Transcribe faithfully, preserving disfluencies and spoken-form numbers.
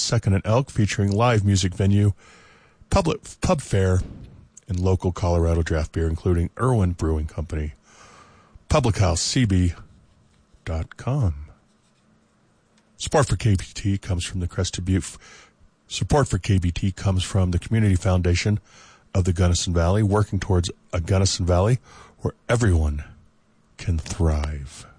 second and Elk, featuring live music venue, public pub fare, and local Colorado draft beer, including Irwin Brewing Company. public house c b dot com. Support for K B T comes from the Crested Butte. Support for K B T comes from the Community Foundation of the Gunnison Valley, working towards a Gunnison Valley where everyone can thrive.